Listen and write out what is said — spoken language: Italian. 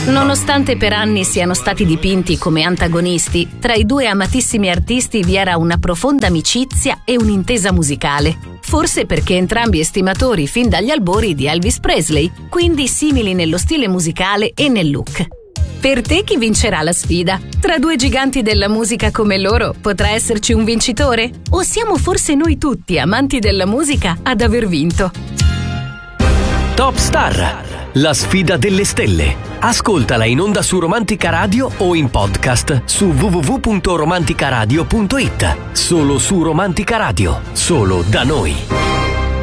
Nonostante per anni siano stati dipinti come antagonisti, tra i due amatissimi artisti vi era una profonda amicizia e un'intesa musicale. Forse perché entrambi estimatori fin dagli albori di Elvis Presley, quindi simili nello stile musicale e nel look. Per te chi vincerà la sfida? Tra due giganti della musica come loro potrà esserci un vincitore? O siamo forse noi tutti, amanti della musica, ad aver vinto? Top Star, la sfida delle stelle. Ascoltala in onda su Romantica Radio o in podcast su www.romanticaradio.it. Solo su Romantica Radio, solo da noi.